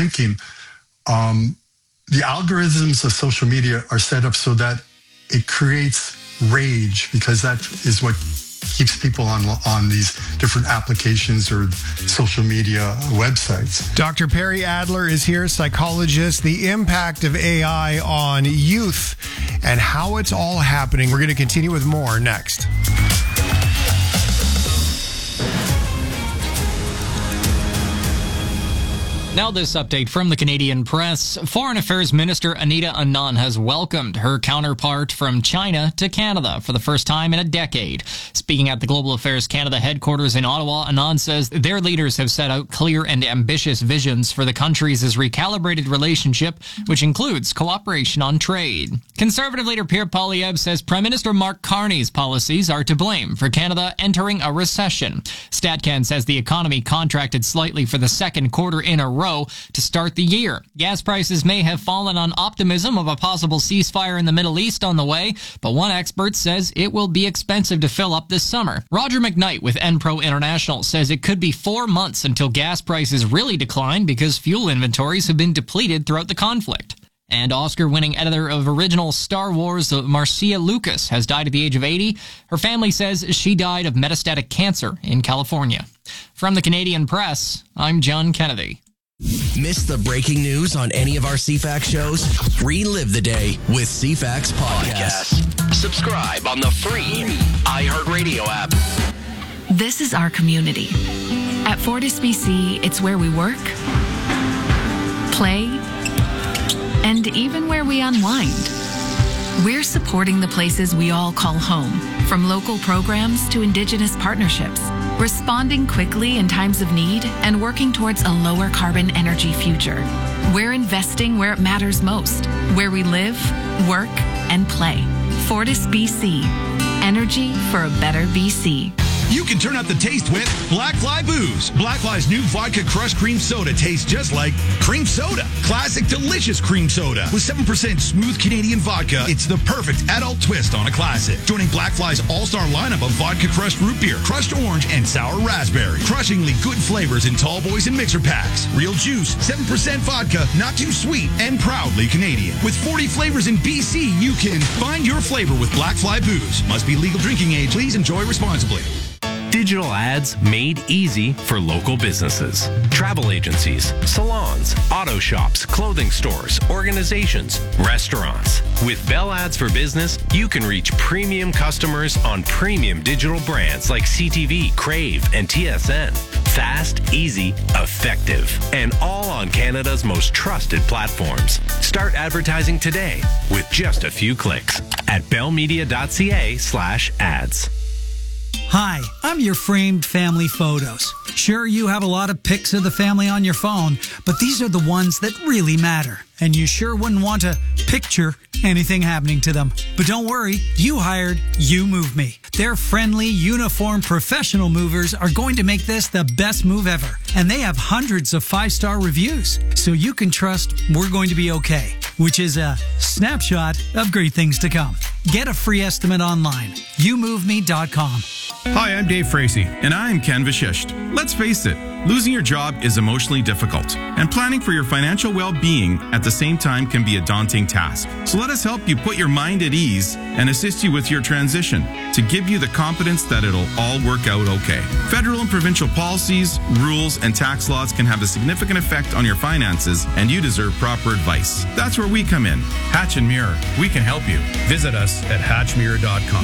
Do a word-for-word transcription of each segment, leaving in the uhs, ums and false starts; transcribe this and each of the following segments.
thinking. Um, the algorithms of social media are set up so that it creates rage, because that is what keeps people on on these different applications or social media websites. Doctor Perry Adler is here, psychologist. The impact of A I on youth and how it's all happening. We're going to continue with more next. Now this update from the Canadian Press. Foreign Affairs Minister Anita Anand has welcomed her counterpart from China to Canada for the first time in a decade. Speaking at the Global Affairs Canada headquarters in Ottawa, Anand says their leaders have set out clear and ambitious visions for the countries' recalibrated relationship, which includes cooperation on trade. Conservative leader Pierre Poilievre says Prime Minister Mark Carney's policies are to blame for Canada entering a recession. StatCan says the economy contracted slightly for the second quarter in a row to start the year. Gas prices may have fallen on optimism of a possible ceasefire in the Middle East on the way, but one expert says it will be expensive to fill up this summer. Roger McKnight with Enpro International says it could be four months until gas prices really decline because fuel inventories have been depleted throughout the conflict. And Oscar-winning editor of original Star Wars, Marcia Lucas, has died at the age of eighty. Her family says she died of metastatic cancer in California. From the Canadian Press, I'm John Kennedy. Miss the breaking news on any of our C FAX shows? Relive the day with C FAX Podcast. Podcast. Subscribe on the free iHeartRadio app. This is our community. At Fortis B C, it's where we work, play, and even where we unwind. We're supporting the places we all call home, from local programs to Indigenous partnerships, responding quickly in times of need and working towards a lower carbon energy future. We're investing where it matters most, where we live, work, and play. Fortis B C. Energy for a better B C. You can turn up the taste with Blackfly Booze. Blackfly's new vodka crushed cream soda tastes just like cream soda. Classic, delicious cream soda. With seven percent smooth Canadian vodka, it's the perfect adult twist on a classic. Joining Blackfly's all-star lineup of vodka crushed root beer, crushed orange, and sour raspberry. Crushingly good flavors in tall boys and mixer packs. Real juice, seven percent vodka, not too sweet, and proudly Canadian. With forty flavors in B C, you can find your flavor with Blackfly Booze. Must be legal drinking age. Please enjoy responsibly. Digital ads made easy for local businesses. Travel agencies, salons, auto shops, clothing stores, organizations, restaurants. With Bell Ads for Business, you can reach premium customers on premium digital brands like C T V, Crave, and T S N. Fast, easy, effective, and all on Canada's most trusted platforms. Start advertising today with just a few clicks at bellmedia.ca slash ads. Hi, I'm your framed family photos. Sure, you have a lot of pics of the family on your phone, but these are the ones that really matter. And you sure wouldn't want to picture anything happening to them. But don't worry, you hired You Move Me. Their friendly, uniformed, professional movers are going to make this the best move ever. And they have hundreds of five-star reviews, so you can trust we're going to be okay, which is a snapshot of great things to come. Get a free estimate online, you move me dot com. Hi, I'm Dave Frazee, and I'm Ken Vishisht. Let's face it, losing your job is emotionally difficult, and planning for your financial well-being at the same time can be a daunting task. So let us help you put your mind at ease and assist you with your transition to give you the confidence that it'll all work out okay. Federal and provincial policies, rules, and tax laws can have a significant effect on your finances, and you deserve proper advice. That's where we come in. Hatch and Muir, we can help you. Visit us at hatch muir dot com.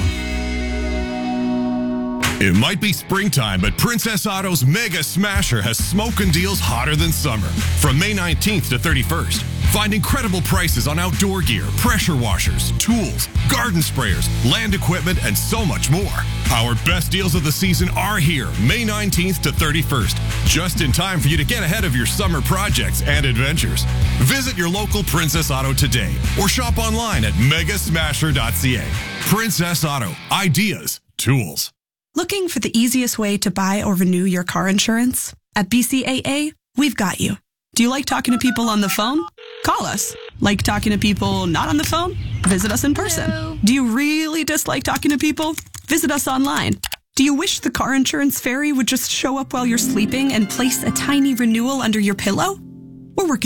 It might be springtime, but Princess Auto's Mega Smasher has smoking deals hotter than summer. From May nineteenth to thirty-first, find incredible prices on outdoor gear, pressure washers, tools, garden sprayers, land equipment, and so much more. Our best deals of the season are here, May nineteenth to thirty-first, just in time for you to get ahead of your summer projects and adventures. Visit your local Princess Auto today or shop online at mega smasher dot c a. Princess Auto, ideas, tools. Looking for the easiest way to buy or renew your car insurance? At B C A A, we've got you. Do you like talking to people on the phone? Call us. Like talking to people not on the phone? Visit us in person. Hello. Do you really dislike talking to people? Visit us online. Do you wish the car insurance fairy would just show up while you're sleeping and place a tiny renewal under your pillow? We're working